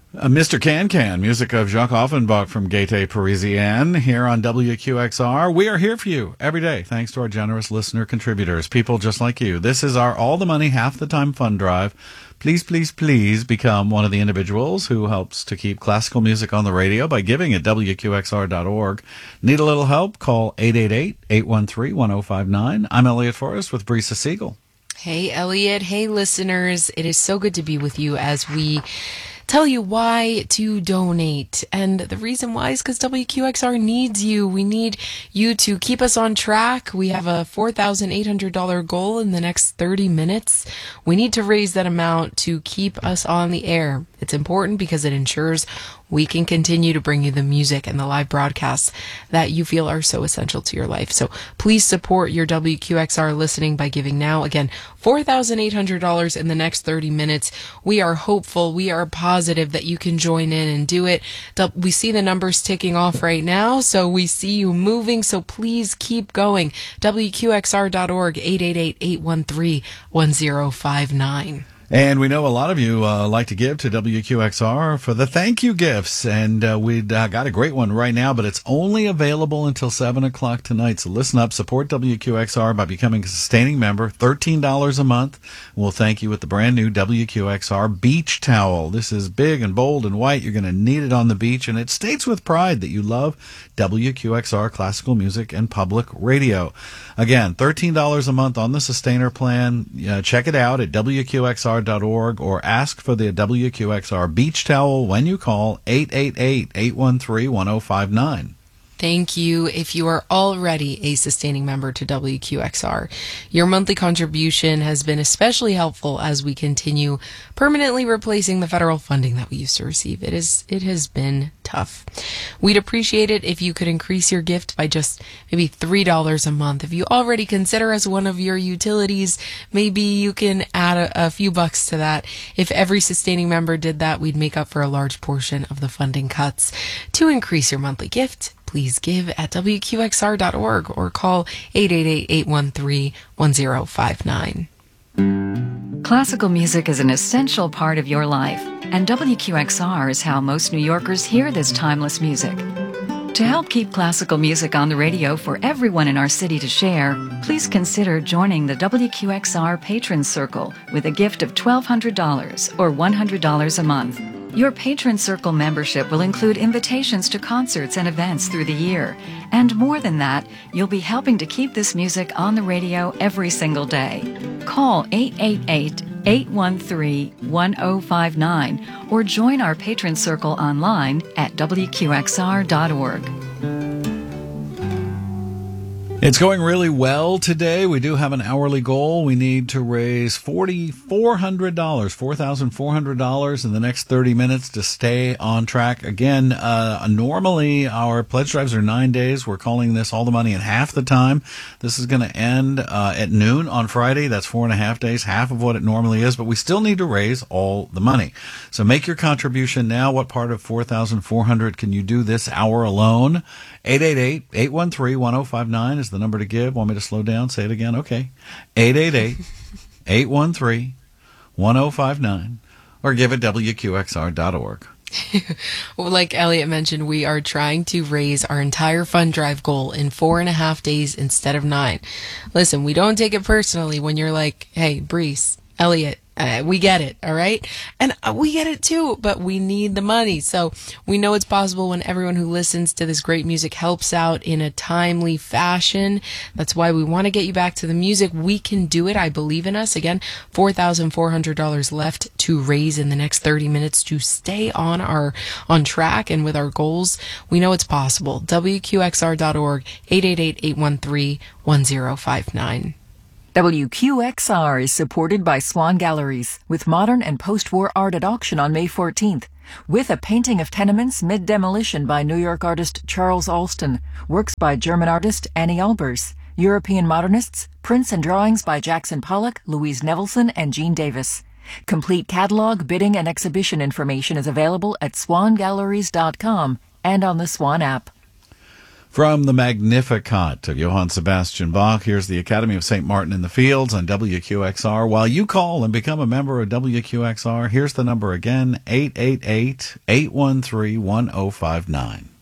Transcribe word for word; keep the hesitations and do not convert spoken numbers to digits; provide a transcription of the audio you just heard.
Uh, Mister Can Can, music of Jacques Offenbach from Gaieté Parisienne here on W Q X R. We are here for you every day, thanks to our generous listener contributors, people just like you. This is our All the Money, Half the Time fund drive. Please, please, please become one of the individuals who helps to keep classical music on the radio by giving at W Q X R dot org. Need a little help? Call eight eight eight, eight one three, one oh five nine. I'm Elliot Forrest with Brisa Siegel. Hey, Elliot. Hey, listeners. It is so good to be with you as we tell you why to donate. And the reason why is because W Q X R needs you. We need you to keep us on track. We have a four thousand eight hundred dollars goal in the next thirty minutes. We need to raise that amount to keep us on the air. It's important because it ensures we can continue to bring you the music and the live broadcasts that you feel are so essential to your life. So please support your W Q X R listening by giving now. Again, four thousand eight hundred dollars in the next thirty minutes. We are hopeful. We are positive that you can join in and do it. We see the numbers ticking off right now, so we see you moving. So please keep going. W Q X R dot org, eight eight eight, eight one three, one oh five nine. And we know a lot of you uh, like to give to W Q X R for the thank you gifts. And uh, we've uh, got a great one right now, but it's only available until seven o'clock tonight. So listen up, support W Q X R by becoming a sustaining member, thirteen dollars a month. We'll thank you with the brand new W Q X R beach towel. This is big and bold and white. You're going to need it on the beach, and it states with pride that you love W Q X R classical music and public radio. Again, thirteen dollars a month on the sustainer plan. Uh, check it out at W Q X R dot org or ask for the W Q X R beach towel when you call eight eight eight, eight one three, one oh five nine. Thank you. If you are already a sustaining member to W Q X R, your monthly contribution has been especially helpful as we continue permanently replacing the federal funding that we used to receive. It is, it has been tough. We'd appreciate it if you could increase your gift by just maybe three dollars a month. If you already consider us one of your utilities, maybe you can add a, a few bucks to that. If every sustaining member did that, we'd make up for a large portion of the funding cuts. To increase your monthly gift, please give at W Q X R dot org or call eight eight eight, eight one three, one oh five nine. Classical music is an essential part of your life, and W Q X R is how most New Yorkers hear this timeless music. To help keep classical music on the radio for everyone in our city to share, please consider joining the W Q X R Patron Circle with a gift of twelve hundred dollars or one hundred dollars a month. Your Patron Circle membership will include invitations to concerts and events through the year. And more than that, you'll be helping to keep this music on the radio every single day. Call eight eight eight, eight one three, one oh five nine or join our Patron Circle online at W Q X R dot org. It's going really well today. We do have an hourly goal. We need to raise four thousand four hundred dollars, four thousand four hundred dollars in the next thirty minutes to stay on track. Again, uh, normally our pledge drives are nine days. We're calling this All the Money in half the time. This is going to end uh, at noon on Friday. That's four and a half days, half of what it normally is, but we still need to raise all the money. So make your contribution now. What part of four thousand four hundred can you do this hour alone? eight eight eight, eight one three, one oh five nine is the number to give. Want me to slow down? Say it again? Okay. eight eight eight, eight one three, one oh five nine or give at W Q X R dot org. Well, like Elliot mentioned, we are trying to raise our entire fund drive goal in four and a half days instead of nine. Listen, we don't take it personally when you're like, hey, Brees, Elliot, Uh, we get it, all right? And uh, we get it too, but we need the money. So we know it's possible when everyone who listens to this great music helps out in a timely fashion. That's why we want to get you back to the music. We can do it. I believe in us. Again, four thousand four hundred dollars left to raise in the next thirty minutes to stay on our on track and with our goals. We know it's possible. W Q X R dot org, eight eight eight, eight one three, one oh five nine. W Q X R is supported by Swan Galleries, with modern and post-war art at auction on May fourteenth, with a painting of tenements mid-demolition by New York artist Charles Alston, works by German artist Annie Albers, European modernists, prints and drawings by Jackson Pollock, Louise Nevelson, and Jean Davis. Complete catalog, bidding, and exhibition information is available at swan galleries dot com and on the Swan app. From the Magnificat of Johann Sebastian Bach, here's the Academy of Saint Martin in the Fields on W Q X R. While you call and become a member of W Q X R, here's the number again, eight eight eight, eight one three, one oh five nine.